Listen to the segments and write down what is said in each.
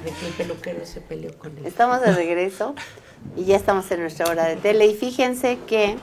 de que el peluquero se peleó con él. Estamos de regreso y ya estamos en nuestra hora de tele. Y fíjense que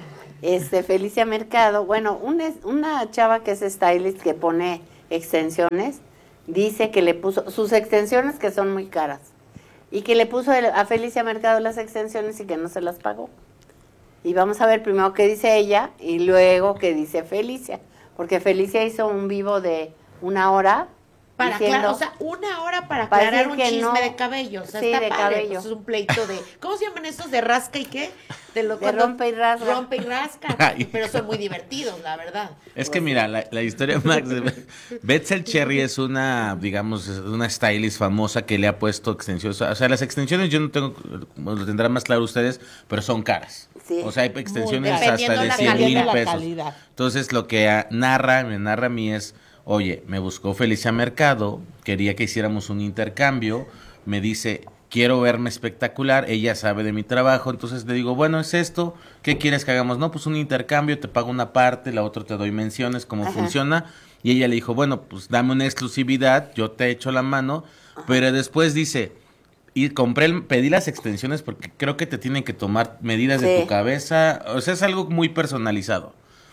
Felicia Mercado, bueno, una chava que es stylist que pone extensiones, dice que le puso sus extensiones que son muy caras y que le puso a Felicia Mercado las extensiones y que no se las pagó. Y vamos a ver primero qué dice ella y luego qué dice Felicia, porque Felicia hizo un vivo de 1 hora. Para diciendo, o sea, 1 hora para aclarar un chisme no, de cabello. O sea, sí, está de padre. cabello. Pues es un pleito de. ¿Cómo se llaman estos de rasca y qué? De rompe y rasga. Rompe y rasca. Pero son muy divertidos, la verdad. Es que mira, la historia, Max, Betzel Cherry es una, digamos, una stylist famosa que le ha puesto extensiones. O sea, las extensiones yo no tengo, lo tendrán más claro ustedes, pero son caras. Sí. O sea, hay extensiones hasta Dependiendo de la 100,000 calidad. pesos. Entonces, lo que me narra a mí es, oye, me buscó Felicia Mercado, quería que hiciéramos un intercambio, me dice, quiero verme espectacular, ella sabe de mi trabajo, entonces le digo, bueno, es esto, ¿qué quieres que hagamos? No, pues un intercambio, te pago una parte, la otra te doy menciones, cómo funciona, y ella le dijo, bueno, pues dame una exclusividad, yo te echo la mano, pero después dice, y pedí las extensiones porque creo que te tienen que tomar medidas de tu cabeza, o sea, es algo muy personalizado.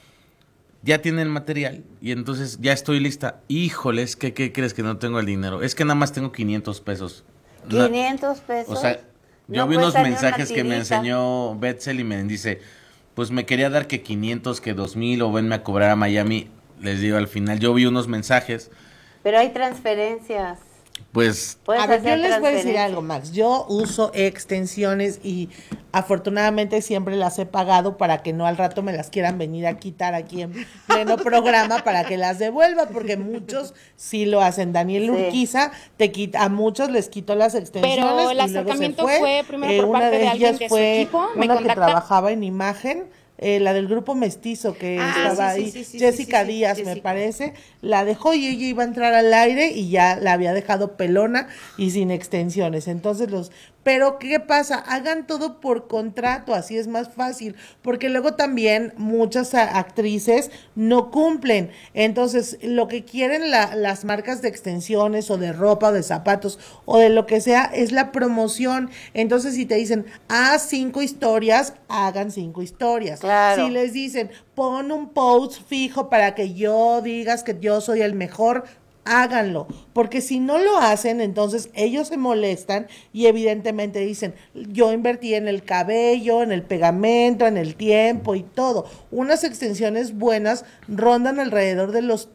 Ya tiene el material y entonces ya estoy lista. Híjoles, ¿qué crees que no tengo el dinero? Es que nada más tengo 500 pesos. 500 pesos. O sea, yo no vi unos cuesta ni mensajes que me una tirita. enseñó Betzel y me dice, pues me quería dar que 500, que 2,000 o venme a cobrar a Miami. Les digo, al final yo vi unos mensajes. Pero hay transferencias. Pues A ver, yo les voy a decir algo, Max. Yo uso extensiones y afortunadamente siempre las he pagado para que no al rato me las quieran venir a quitar aquí en pleno programa para que las devuelva, porque muchos sí lo hacen. Daniel Urquiza a muchos les quitó las extensiones. Pero el y luego se acercamiento fue primero por una parte de alguien ellas de su fue equipo. Me una que contacta. trabajaba en imagen. La del grupo mestizo que estaba ahí, Jessica Díaz me parece, la dejó y ella iba a entrar al aire y ya la había dejado pelona y sin extensiones. Entonces pero ¿qué pasa? Hagan todo por contrato, así es más fácil, porque luego también muchas actrices no cumplen. Entonces, lo que quieren las marcas de extensiones o de ropa o de zapatos o de lo que sea es la promoción. Entonces, si te dicen, haz 5 historias, hagan 5 historias. Claro. Si les dicen, pon un post fijo para que yo digas que yo soy el mejor, háganlo, porque si no lo hacen, entonces ellos se molestan y evidentemente dicen, yo invertí en el cabello, en el pegamento, en el tiempo y todo. Unas extensiones buenas rondan alrededor de los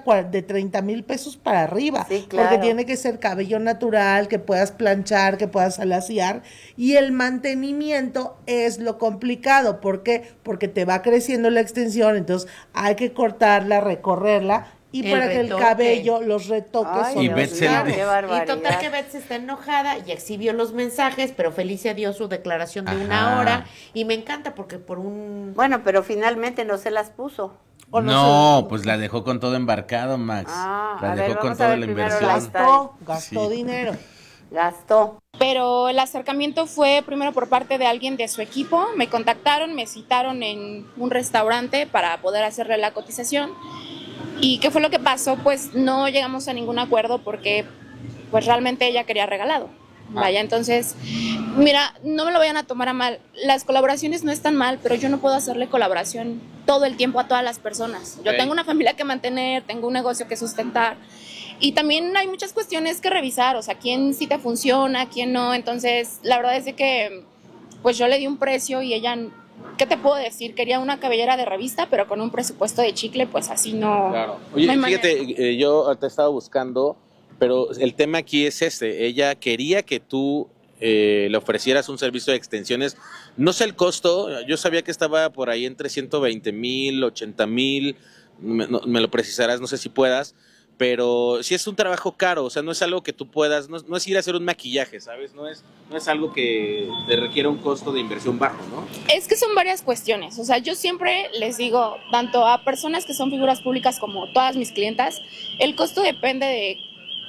30,000 pesos para arriba, porque tiene que ser cabello natural, que puedas planchar, que puedas alaciar, y el mantenimiento es lo complicado. ¿Por qué? Porque te va creciendo la extensión, entonces hay que cortarla, recorrerla, y para que el cabello, los retoques son qué barbaridad. Y total que Betsy está enojada y exhibió los mensajes, pero Felicia dio su declaración de 1 hora y me encanta porque por un... Bueno, pero finalmente no se las puso. No, pues la dejó con todo embarcado, Max. La dejó con toda la inversión. Gastó dinero. Gastó. Pero el acercamiento fue primero por parte de alguien de su equipo. Me contactaron, me citaron en un restaurante para poder hacerle la cotización. ¿Y qué fue lo que pasó? Pues no llegamos a ningún acuerdo porque pues realmente ella quería regalado. Vaya, entonces, mira, no me lo vayan a tomar a mal. Las colaboraciones no están mal, pero yo no puedo hacerle colaboración todo el tiempo a todas las personas. Yo tengo una familia que mantener, tengo un negocio que sustentar. Y también hay muchas cuestiones que revisar, o sea, quién sí te funciona, quién no. Entonces, la verdad es de que pues yo le di un precio y ella... ¿Qué te puedo decir? Quería una cabellera de revista, pero con un presupuesto de chicle, pues así no... Claro. Oye, no hay fíjate, yo te estaba buscando, pero el tema aquí es ella quería que tú le ofrecieras un servicio de extensiones. No sé el costo, yo sabía que estaba por ahí entre 120,000, 80,000, me lo precisarás, no sé si puedas, pero sí es un trabajo caro, o sea, no es algo que tú puedas, no es ir a hacer un maquillaje, ¿sabes? No es algo que te requiera un costo de inversión bajo, ¿no? Es que son varias cuestiones, o sea, yo siempre les digo, tanto a personas que son figuras públicas como todas mis clientas, el costo depende de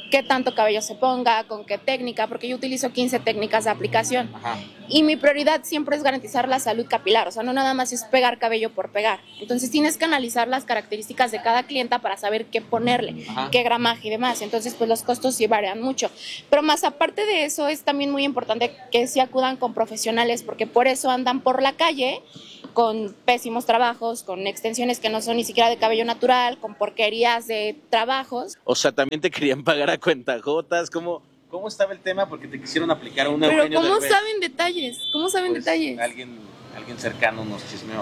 qué tanto cabello se ponga, con qué técnica, porque yo utilizo 15 técnicas de aplicación. Ajá. Y mi prioridad siempre es garantizar la salud capilar, o sea, no nada más es pegar cabello por pegar. Entonces tienes que analizar las características de cada clienta para saber qué ponerle, Ajá. qué gramaje y demás. Entonces, pues los costos sí varían mucho. Pero más aparte de eso, es también muy importante que sí acudan con profesionales, porque por eso andan por la calle con pésimos trabajos, con extensiones que no son ni siquiera de cabello natural, con porquerías de trabajos. O sea, también te querían pagar a cuentagotas. ¿Cómo estaba el tema? Porque te quisieron aplicar a un Pero Eugenio ¿cómo Derbez. saben detalles? ¿Cómo saben Pues, detalles? Alguien cercano nos chismeó.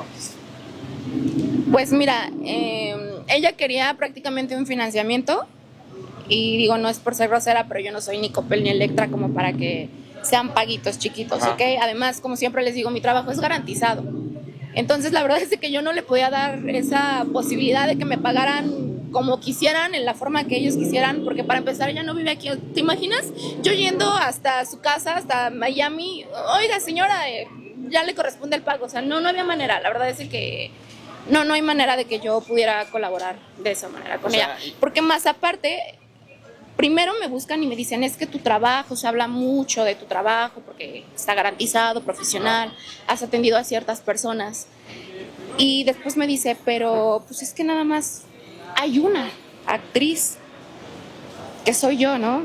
Pues mira, ella quería prácticamente un financiamiento y digo, no es por ser grosera, pero yo no soy ni Coppel ni Electra como para que sean paguitos chiquitos, Ajá. ¿ok? Además, como siempre les digo, mi trabajo es garantizado. Entonces, la verdad es que yo no le podía dar esa posibilidad de que me pagaran como quisieran, en la forma que ellos quisieran, porque para empezar ella no vive aquí. ¿Te imaginas? Yo yendo hasta su casa, hasta Miami, oiga señora, ya le corresponde el pago. O sea, no había manera. La verdad es que no hay manera de que yo pudiera colaborar de esa manera con ella. Porque más aparte, primero me buscan y me dicen, es que tu trabajo, se habla mucho de tu trabajo porque está garantizado, profesional, has atendido a ciertas personas. Y después me dice, pero pues es que nada más hay una actriz que soy yo, ¿no?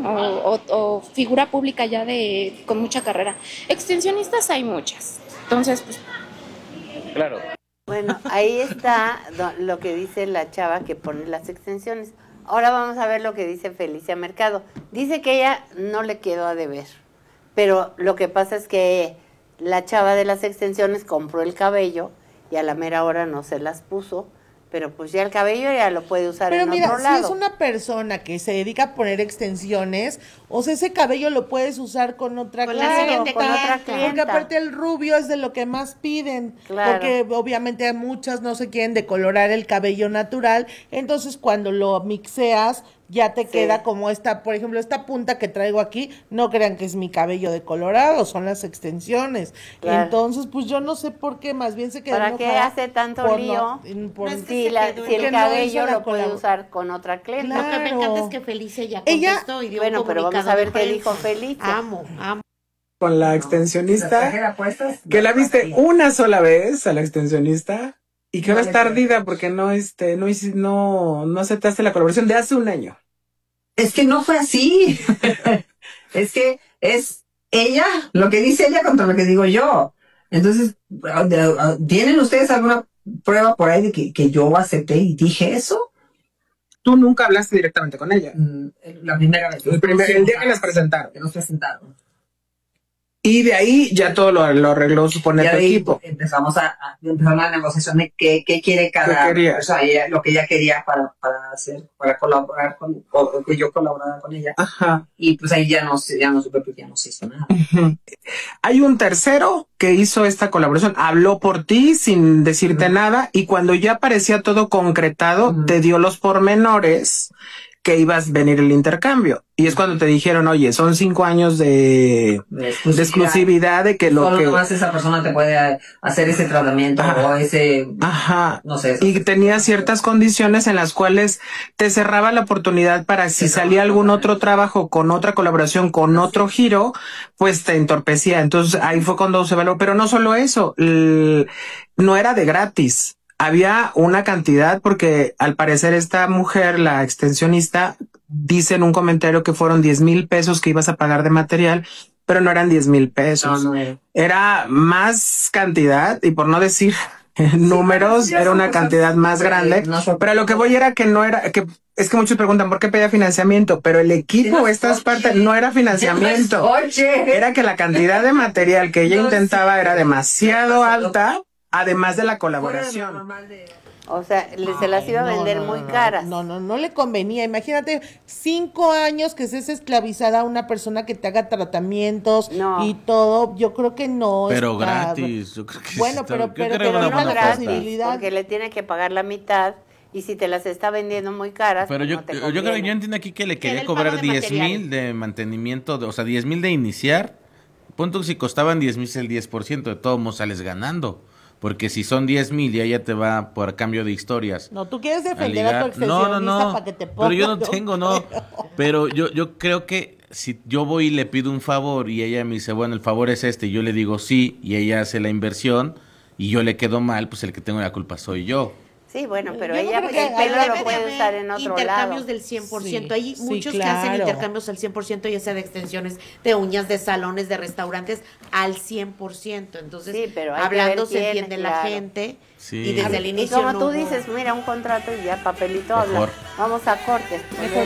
O figura pública ya con mucha carrera. Extensionistas hay muchas. Entonces, pues... Claro. Bueno, ahí está lo que dice la chava que pone las extensiones. Ahora vamos a ver lo que dice Felicia Mercado. Dice que ella no le quedó a deber, pero lo que pasa es que la chava de las extensiones compró el cabello y a la mera hora no se las puso, pero pues ya el cabello ya lo puede usar Pero en mira, otro si lado. es una persona que se dedica a poner extensiones, o sea, ese cabello lo puedes usar con otra Con la siguiente con otra clienta. clienta. Porque aparte el rubio es de lo que más piden. Claro. Porque obviamente a muchas no se quieren decolorar el cabello natural. Entonces cuando lo mixeas, ya te Sí. queda como esta, por ejemplo, esta punta que traigo aquí, no crean que es mi cabello decolorado, son las extensiones. Claro. Entonces, pues yo no sé por qué, más bien se quedó ¿Para qué enojada hace tanto por lío? por- No es que Si, se quedó si en el que no hizo cabello la lo puede colab- usar con otra clienta. Lo que me Claro. encanta es que Felicia ya Ella- contestó y dio Bueno, un pero vamos comunicado a ver de qué prensa. dijo Felicia. Amo. Con la extensionista, que la viste una sola vez a la extensionista y que ahora está ardida porque no aceptaste la colaboración de hace un año. Es que no fue así. Es que es ella, lo que dice ella contra lo que digo yo. Entonces, ¿tienen ustedes alguna prueba por ahí de que yo acepté y dije eso? Tú nunca hablaste directamente con ella. La primera vez. El día que las presentaron. Que nos presentaron. Y de ahí ya todo lo arregló, supone, Y tu ahí equipo. empezamos empezar la negociación de qué quiere cada, ¿Qué quería? o sea, lo que ella quería para hacer, para colaborar o que yo colaborara con ella. Ajá. Y pues ahí ya no supe porque ya no se hizo nada. Ujú. Hay un tercero que hizo esta colaboración, habló por ti sin decirte nada y cuando ya parecía todo concretado, te dio los pormenores que ibas a venir el intercambio. Y es cuando te dijeron, oye, son 5 años de exclusividad de que lo Solo que... nomás esa persona te puede hacer ese tratamiento o ese... Ajá. No sé. Eso. Y tenía ciertas condiciones en las cuales te cerraba la oportunidad para si salía algún otro trabajo con otra colaboración, con otro giro, pues te entorpecía. Entonces ahí fue cuando se valoró. Pero no solo eso, no era de gratis. Había una cantidad porque al parecer esta mujer, la extensionista, dice en un comentario que fueron 10,000 pesos que ibas a pagar de material, pero no eran 10,000 pesos. No. Era más cantidad y por no decir números, era una cantidad más grande. Pero a lo que voy era que no era, que es que muchos preguntan por qué pedía financiamiento, pero el equipo, estas partes, no era financiamiento. Era que la cantidad de material que ella intentaba era demasiado alta. Además de la colaboración. O sea, se las iba a vender muy caras. No le convenía. Imagínate 5 años que seas esclavizada a una persona que te haga tratamientos y todo. Yo creo que no. Pero está... gratis. Yo creo que bueno, sí, pero yo creo que Pero una no buena gratis, oferta. porque le tiene que pagar la mitad y si te las está vendiendo muy caras, Pero pues yo no te creo que conviene. yo entiendo aquí que le quería el pago cobrar de 10,000 material. de mantenimiento, o sea, 10,000 de iniciar. Punto que si costaban 10,000 el 10%, de todos modos sales ganando. Porque si son 10,000 y ella te va por cambio de historias. No, tú quieres a defender a tu ligar. extensionista para que te ponga. Pero yo no tengo, no. Pero yo creo que si yo voy y le pido un favor y ella me dice, bueno, el favor es este, y yo le digo sí, y ella hace la inversión y yo le quedo mal, pues el que tengo la culpa soy yo. Sí, bueno, pero Yo no ella creo que el pelo debe lo de puede haber usar en otro intercambios lado. del 100%. Sí, Hay sí, muchos que hacen claro. intercambios al 100%, ya sea de extensiones, de uñas, de salones, de restaurantes, al 100%. Entonces, Sí, pero hay que hablando ver se quién, entiende la claro. gente. Sí. Y desde el Y inicio como no tú hubo- dices, mira, un contrato y ya papelito Mejor. habla. Vamos a corte.